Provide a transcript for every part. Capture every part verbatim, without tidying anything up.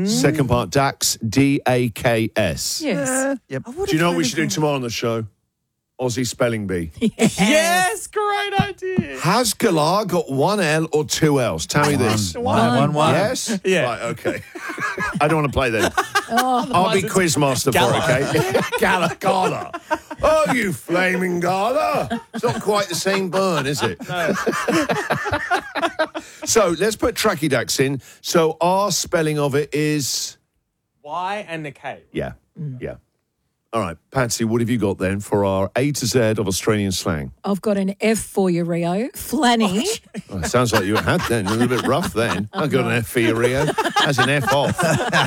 Second part, Dax, D A K S. Yes. Uh, yep. Do you know what we should do tomorrow on the show? Aussie Spelling Bee. Yes, great idea. Has Galar got one L or two L's? Tell me this. One, one, one. Yes? Yeah. Right, okay. I don't want to play then. I'll be quizmaster for it, okay? Gala, Gala. Oh, you flaming Gala. It's not quite the same burn, is it? No. So let's put Tracky Dax in. So our spelling of it is... Y and the K. Yeah, yeah. All right, Patsy, what have you got then for our A to Z of Australian slang? I've got an F for you, Rio. Flanny. Oh, it sounds like you had then. A little bit rough then. I got an F for you, Rio. That's an F off.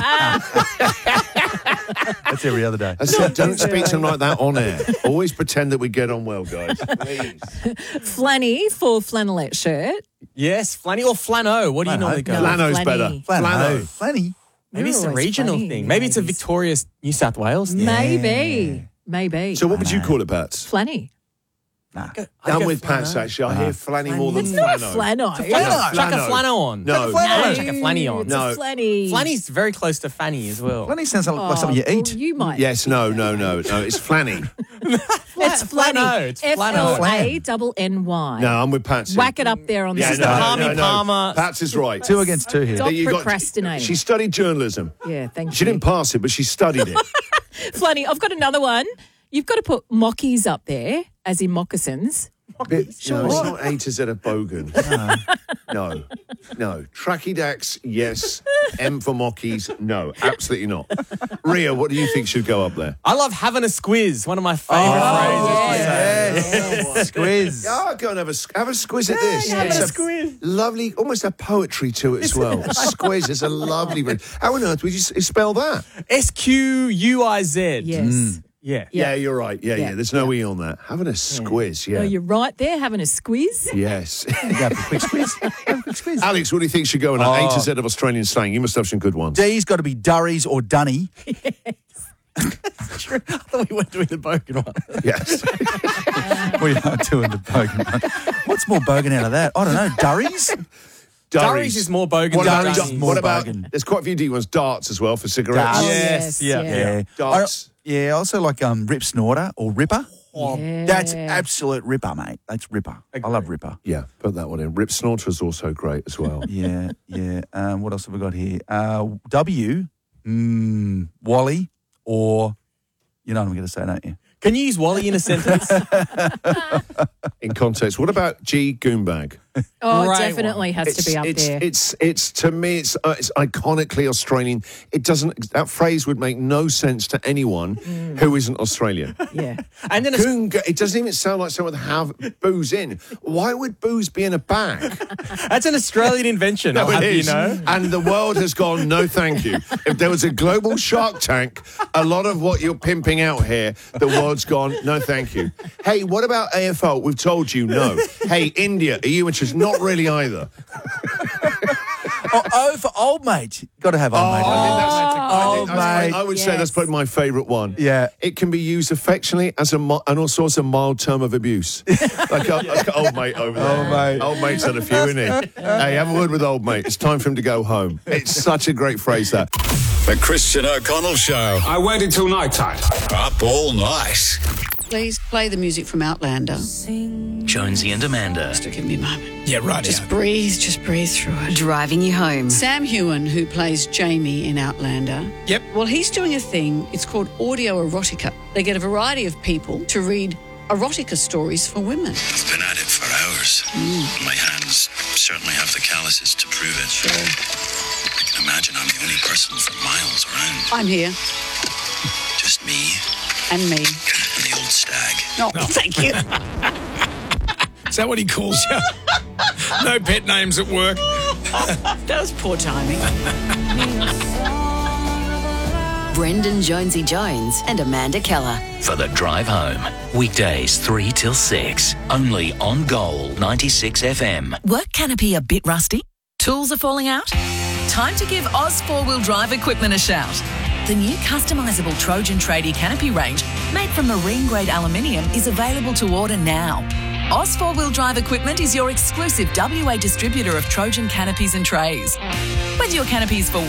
That's every other day. I said, don't speak to them like that on air. Always pretend that we get on well, guys. Please. Flanny for flannelette shirt. Yes, flanny or flano. What do you Flano. normally go No. with? Flano's Flanny. better. Flano. Flanny. Maybe it's a You're always regional funny, thing. Maybe it's a ladies. victorious New South Wales thing. Maybe. Maybe. So what would you call it, Pats? Flanny. Nah. I'm with Pats, actually. I hear flanny more than It's not a flano. flano. flano. Chuck a Flano. flano on. No. No, chuck a flanny on. It's No. a flanny. Flanny's very close to fanny as well. Flanny sounds like, like Oh, something you well, eat. you might. Yes, no, no, no, no. It's flanny. It's flanny. Flano, it's F flano. L A double N Y. No, I'm with Patsy. Whack it up there on the Yeah, is no, the no, Palmy no, no. Palmer. Pats is right. Two against two here. Stop You got- procrastinating. She studied journalism. Yeah, thank She you. didn't pass it, but she studied it. Flanny, I've got another one. You've got to put mockies up there, as in moccasins. Bit, no, it's not A to Z of Bogan. No, no. Tracky Dax, yes. M for Mockies, no. Absolutely not. Ria, what do you think should go up there? I love having a squiz. One of my favourite phrases. Yes. Squiz. Oh, go and have a, have a squiz at this. yeah, It's have a squiz. Lovely, almost a poetry to it as well. A squiz is a lovely word. How on earth would you s- spell that? S Q U I Z. Yes. Yeah. Yeah, you're right. Yeah, yeah. Yeah. There's no E on that. Having a squiz, yeah. Oh, you're right there, having a squiz. Yes. Go for a quick squiz. Go for a quick squiz. Alex, what do you think should go in an A Oh. to Z of Australian slang? You must have some good ones. D's got to be Durries or Dunny. I thought we weren't doing the Bogan one. Yes. We are doing the Bogan one. What's more Bogan out of that? I don't know. Durries? Durries is more Bogan What than about, Dunnies. what about Bogan. there's quite a few D ones. Darts as well for cigarettes. Darts. Oh, Yes, yeah. Yeah. Darts. I, yeah, I also like um, Rip Snorter or Ripper. Yeah. That's absolute Ripper, mate. That's Ripper. I love Ripper. Yeah, put that one in. Rip Snorter is also great as well. Yeah, yeah. Um, what else have we got here? Uh, W, mm, Wally, or, you know what I'm going to say, don't you? Can you use Wally in a sentence? In context, what about G Goombag? Oh, Great definitely has to be up it's, there. It's it's to me it's uh, it's iconically Australian. It doesn't that phrase would make no sense to anyone who isn't Australian. yeah. and then a, Goonga, it doesn't even sound like someone would have booze in. Why would booze be in a bag? that's an Australian invention, I'll have you know. And the world has gone, no thank you. If there was a global Shark Tank, a lot of what you're pimping out here, the world's gone, no thank you. Hey, what about A F L? We've told you no. Hey, India, are you interested? Not really either. Oh, oh, for old mate. Got to have old mate. I think that's- I Oh, think that's- mate. I would say Yes. that's probably my favourite one. Yeah. It can be used affectionately as a mi- and also as a mild term of abuse. like, a, like a old mate over there. Old mate. Old mate's had a few, isn't he? Hey, have a word with old mate. It's time for him to go home. It's such a great phrase, that. The Christian O'Connell Show. I waited till night time. Up all night. Please play the music from Outlander. Jonesy and Amanda. Just to give me a moment. Yeah, right. Just breathe, just breathe through it. Driving you home. Sam Hewen, who plays Jamie in Outlander. Yep. Well, he's doing a thing, it's called audio erotica. They get a variety of people to read erotica stories for women. I've been at it for hours. My hands certainly have the calluses to prove it. Sure. I can imagine I'm the only person for miles around. I'm here. Just me And me. and the old stag. No, thank you. Is that what he calls you? No pet names at work. That was poor timing. Brendan Jonesy Jones and Amanda Keller. For the drive home. Weekdays three till six. Only on Gold ninety-six F M. Work canopy a bit rusty? Tools are falling out? Time to give Oz four-wheel drive equipment a shout. The new customisable Trojan Tradie canopy range, made from marine-grade aluminium, is available to order now. Oz four-wheel drive equipment is your exclusive W A distributor of Trojan canopies and trays. Whether your canopies for